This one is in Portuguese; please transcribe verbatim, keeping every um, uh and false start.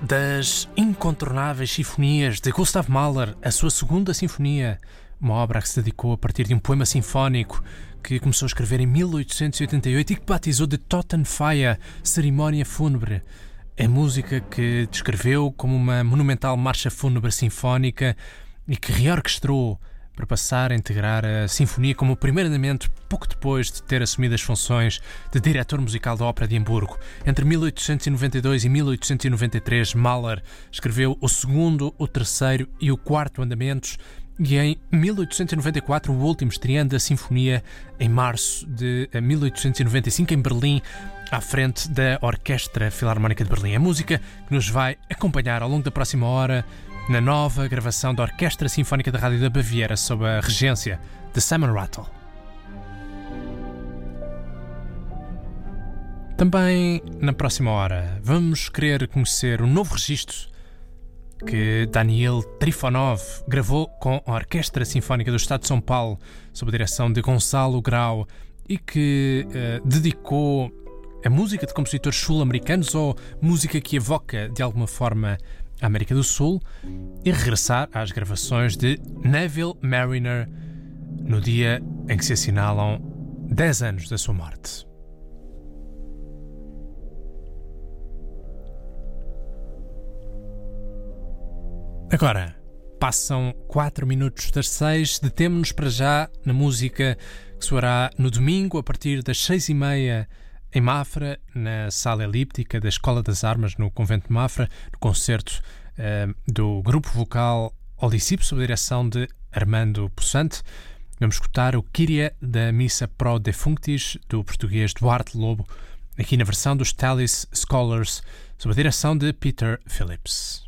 das incontornáveis sinfonias de Gustav Mahler, a sua segunda sinfonia, uma obra a que se dedicou a partir de um poema sinfónico que começou a escrever em mil oitocentos e oitenta e oito e que batizou de Totenfeier, cerimónia fúnebre. É música que descreveu como uma monumental marcha fúnebre sinfónica e que reorquestrou para passar a integrar a sinfonia como o primeiro andamento pouco depois de ter assumido as funções de diretor musical da Ópera de Hamburgo. Entre mil oitocentos e noventa e dois e mil oitocentos e noventa e três, Mahler escreveu o segundo, o terceiro e o quarto andamentos, e em mil oitocentos e noventa e quatro o último, estreando a sinfonia em março de mil oitocentos e noventa e cinco em Berlim, à frente da Orquestra Filarmónica de Berlim. A música que nos vai acompanhar ao longo da próxima hora na nova gravação da Orquestra Sinfónica da Rádio da Baviera sob a regência de Simon Rattle. Também na próxima hora vamos querer conhecer um novo registro que Daniel Trifonov gravou com a Orquestra Sinfónica do Estado de São Paulo sob a direção de Gonçalo Grau e que uh, dedicou a música de compositores sul-americanos ou música que evoca de alguma forma a América do Sul, e regressar às gravações de Neville Marriner no dia em que se assinalam dez anos da sua morte. Agora, passam quatro minutos das seis, detemo-nos para já na música que soará no domingo a partir das seis e meia em Mafra, na Sala Elíptica da Escola das Armas, no Convento de Mafra, no concerto uh, do grupo vocal Olisipo, sob a direção de Armando Possante. Vamos escutar o Kyrie da Missa Pro Defunctis, do português Duarte Lobo, aqui na versão dos Tallis Scholars, sob a direção de Peter Phillips.